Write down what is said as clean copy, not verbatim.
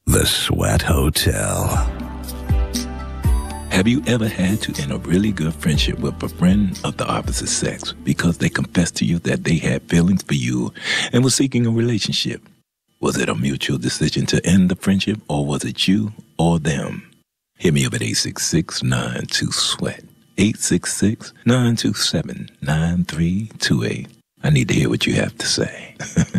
The Sweat Hotel. Have you ever had to end a really good friendship with a friend of the opposite sex because they confessed to you that they had feelings for you and were seeking a relationship? Was it a mutual decision to end the friendship, or was it you or them? Hit me up at 866-92-SWEAT, 866-927-9328. I need to hear what you have to say.